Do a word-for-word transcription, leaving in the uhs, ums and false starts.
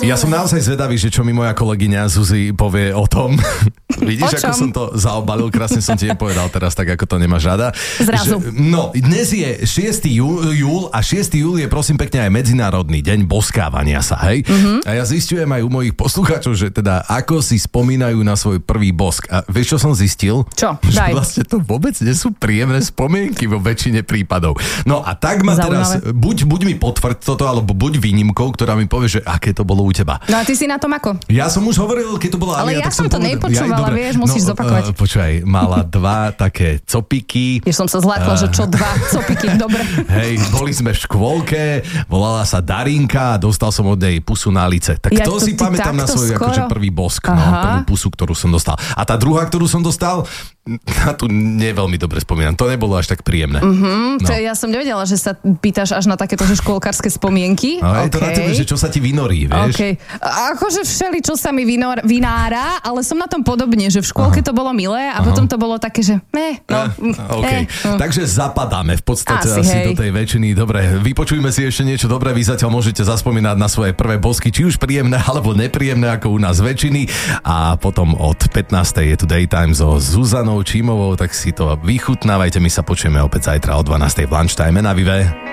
Ja som naozaj zvedavý, že čo mi moja kolegyňa Zuzi povie o tom. Vidíš, ako som to zaobalil, krásne som ti povedal teraz, tak ako to nemáš rada. Zrazu. Že, no, dnes je šiesteho júla a šiesteho júla je prosím pekne aj Medzinárodný deň boskávania sa, hej? Uh-huh. A ja zistujem aj u mojich poslucháčov, že teda ako si spomínajú na svoj prvý bosk. A vieš, čo som zistil? Čo? Že Daj. vlastne to vôbec nie sú príjemné spomienky vo väčšine prípadov. No a tak ma Zaujímavé. teraz, buď, buď mi potvrď toto, alebo buď výnimkou, ktorá mi povie, že aké to bolo u teba. No a ty si na tom ako? Ja som už hovoril, keď to bola Ale Alia, ja tak som to povedal- nepočúvala, dobre. vieš, musíš zopakovať. Uh, počúvaj, mala dva také copiky. Tiež som sa zlákla, uh. že čo dva copiky, dobre. Hej, boli sme v škôlke, volala sa Darinka a dostal som od nej pusu na lice. Tak Ja to, to si ty pamätám na takto svoj skoro? akože prvý bosk, no, Aha. prvú pusu, ktorú som dostal. A tá druhá, ktorú som dostal, na tu nie veľmi dobre spomínam. To nebolo až tak príjemné. Mm, No. to ja som nevedela, že sa pýtaš až na takéto že škôlkarské spomienky. No, je okay. to na tebe, že čo sa ti vynorí, vieš? Okay. Akože všeli, čo sa mi vynor, vynára, ale som na tom podobne, že v škôlke Aha. to bolo milé a Aha. potom to bolo také, že ne, no, Eh, okay. eh, no. Takže zapadáme v podstate Asi, asi, asi hej. do tej väčšiny. Dobre, vypočujme si ešte niečo dobré. Vy zatiaľ môžete zaspomínať na svoje prvé bosky, či už príjemné alebo nepríjemné, ako u nás väčšiny. A potom od pätnástej je tu Daytime so Zuzanou Čímovou, tak si to vychutnávajte. My sa počujeme opäť zajtra o dvanástej v lunchtime na Vive.